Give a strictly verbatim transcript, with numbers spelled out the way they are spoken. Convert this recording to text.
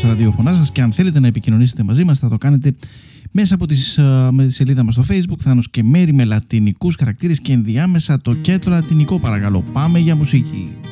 στα ραδιόφωνά σας, και αν θέλετε να επικοινωνήσετε μαζί μας θα το κάνετε μέσα από τις, uh, με τη σελίδα μας στο Facebook, Θάνος και Μέρη, με λατινικούς χαρακτήρες και ενδιάμεσα το και το λατινικό, παρακαλώ. Πάμε για μουσική.